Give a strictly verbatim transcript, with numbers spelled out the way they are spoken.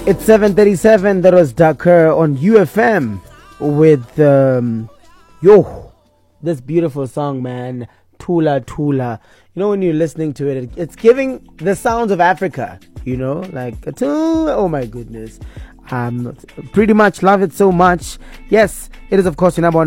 It's seven thirty-seven. That was Dakar on U F M with um, yo, this beautiful song, man. Tula Tula. You know, when you're listening to it, it's giving the sounds of Africa. You know, like a tula. Oh my goodness. Um, pretty much love it so much. Yes, it is of course your number one